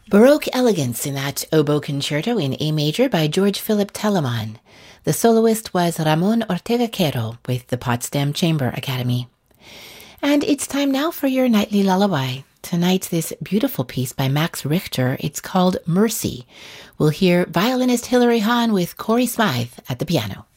Baroque elegance in that oboe concerto in A major by George Philip Telemann. The soloist was Ramon Ortega Quero with the Potsdam Chamber Academy. And it's time now for your nightly lullaby. Tonight, this beautiful piece by Max Richter. It's called Mercy. We'll hear violinist Hilary Hahn with Corey Smythe at the piano.